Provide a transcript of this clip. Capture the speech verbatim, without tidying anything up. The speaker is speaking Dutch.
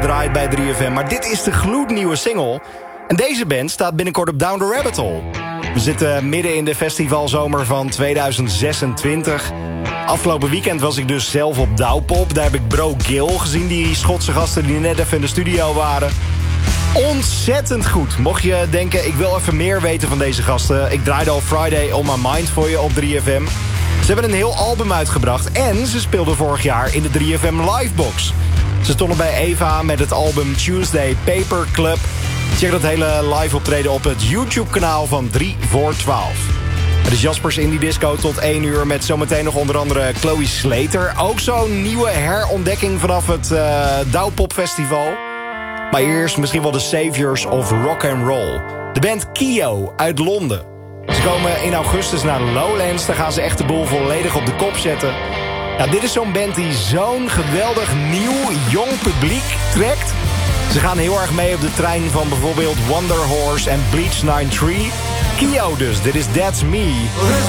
gedraaid bij drie F M. Maar dit is de gloednieuwe single. En deze band staat binnenkort op Down the Rabbit Hole. We zitten midden in de festivalzomer van tweeduizend zesentwintig. Afgelopen weekend was ik dus zelf op Douwpop. Daar heb ik Bro Gill gezien, die Schotse gasten die net even in de studio waren. Ontzettend goed. Mocht je denken, ik wil even meer weten van deze gasten. Ik draaide al Friday on My Mind voor je op drie F M. Ze hebben een heel album uitgebracht en ze speelden vorig jaar in de drie F M Livebox. Ze stonden bij Eva met het album Tuesday Paper Club. Check dat hele live optreden op het YouTube-kanaal van drie voor twaalf. Het is Jaspers Indie Disco tot één uur met zometeen nog onder andere Chloe Slater. Ook zo'n nieuwe herontdekking vanaf het uh, Douwpop Festival. Maar eerst misschien wel de Saviors of Rock and Roll. De band Kio uit Londen. Ze komen in augustus naar Lowlands. Daar gaan ze echt de boel volledig op de kop zetten. Ja, dit is zo'n band die zo'n geweldig nieuw, jong publiek trekt. Ze gaan heel erg mee op de trein van bijvoorbeeld Wonder Horse en Bleach negenennegentig. Kio dus, dit is That's Me.